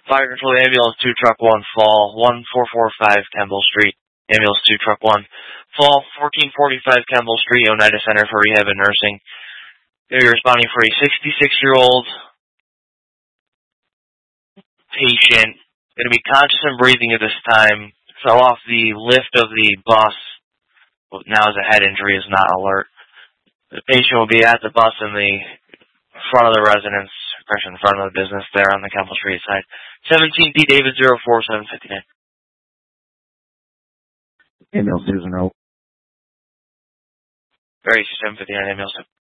Fire Control Ambulance 2 Truck 1 Fall 1445 Kemble Street. Ambulance 2 Truck 1 Fall 1445 Kemble Street, Oneida Center for Rehab and Nursing. They're responding for a 66-year-old patient, going to be conscious and breathing at this time, fell off the lift of the bus, but now has a head injury, is not alert. The patient will be at the bus in the front of the residence, in front of the business there on the Kemble Street side. 17P David 04759. Ambulance Susan Rowe. Very 759 ambulance.